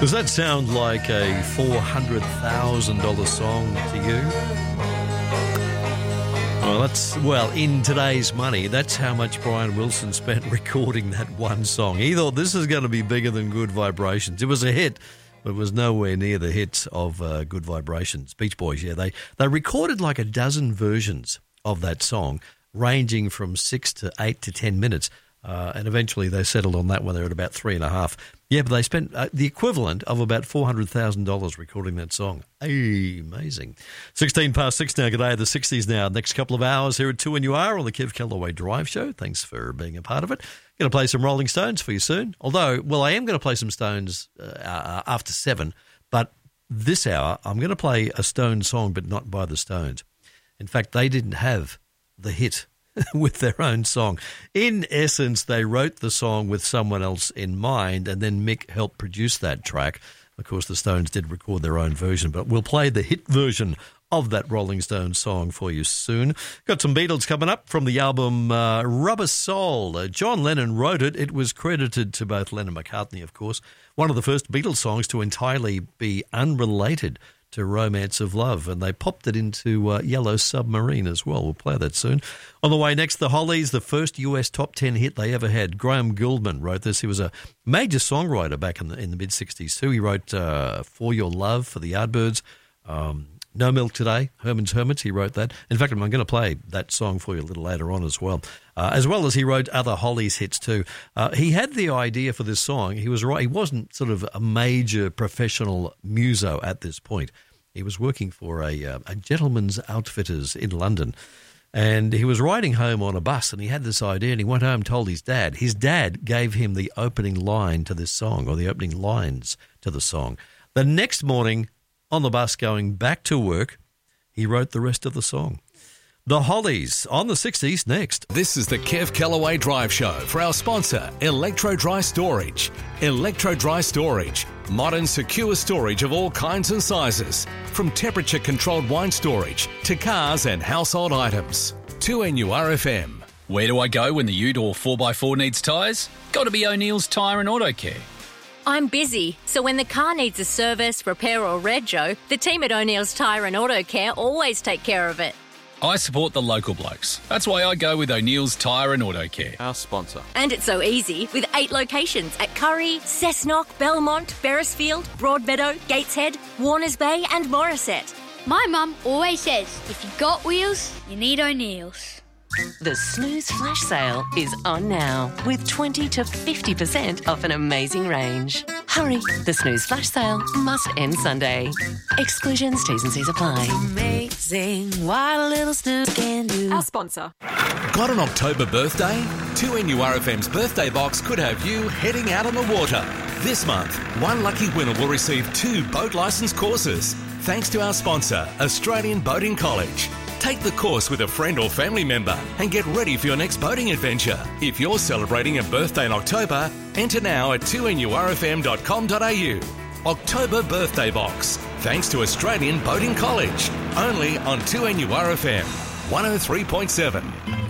Does that sound like a $400,000 song to you? Well, in today's money, that's how much Brian Wilson spent recording that one song. He thought this is going to be bigger than Good Vibrations. It was a hit, but it was nowhere near the hits of Good Vibrations. Beach Boys, yeah, they recorded like a dozen versions of that song, ranging from 6 to 8 to 10 minutes. And eventually they settled on that one. They're at about 3.5. Yeah, but they spent the equivalent of about $400,000 recording that song. Hey, amazing. 16 past 6 now. G'day, the 60s now. Next couple of hours here at 2NUR on the Kev Callaway Drive Show. Thanks for being a part of it. Going to play some Rolling Stones for you soon. Although, well, I am going to play some Stones after 7. But this hour, I'm going to play a Stones song, but not by the Stones. In fact, they didn't have the hit with their own song. In essence, they wrote the song with someone else in mind, and then Mick helped produce that track. Of course, the Stones did record their own version, but we'll play the hit version of that Rolling Stones song for you soon. Got some Beatles coming up from the album Rubber Soul. John Lennon wrote it. It was credited to both Lennon and McCartney, of course. One of the first Beatles songs to entirely be unrelated to Romance of Love, and they popped it into Yellow Submarine as well. We'll play that soon. On the way next, the Hollies, the first US top 10 hit they ever had. Graham Gouldman wrote this. He was a major songwriter back in the mid-60s too. He wrote For Your Love for the Yardbirds, No Milk Today, Herman's Hermits, he wrote that. In fact, I'm going to play that song for you a little later on as well as he wrote other Hollies hits too. He had the idea for this song. He was right. He wasn't sort of a major professional muso at this point. He was working for a gentleman's outfitters in London, and he was riding home on a bus, and he had this idea, and he went home and told his dad. His dad gave him the opening line to this song, or the opening lines to the song. The next morning, on the bus going back to work, he wrote the rest of the song. The Hollies on the 60s next. This is the Kev Callaway Drive Show for our sponsor, Electro Dry Storage. Electro Dry Storage. Modern, secure storage of all kinds and sizes. From temperature-controlled wine storage to cars and household items. 2NURFM. Where do I go when the ute or 4x4 needs tyres? Got to be O'Neill's Tyre and Auto Care. I'm busy, so when the car needs a service, repair or rego, the team at O'Neill's Tyre and Auto Care always take care of it. I support the local blokes. That's why I go with O'Neill's Tyre and Auto Care. Our sponsor. And it's so easy with 8 locations at Curry, Cessnock, Belmont, Beresfield, Broadmeadow, Gateshead, Warners Bay and Morisset. My mum always says, if you got wheels, you need O'Neill's. The Snooze Flash Sale is on now with 20 to 50% off an amazing range. Hurry, the Snooze Flash Sale must end Sunday. Exclusions, T's and C's apply. Amazing what a little snooze can do. Our sponsor. Got an October birthday? 2NURFM's birthday box could have you heading out on the water. This month, one lucky winner will receive 2 boat licence courses, thanks to our sponsor, Australian Boating College. Take the course with a friend or family member and get ready for your next boating adventure. If you're celebrating a birthday in October, enter now at 2NURFM.com.au. October Birthday Box, thanks to Australian Boating College. Only on 2NURFM 103.7.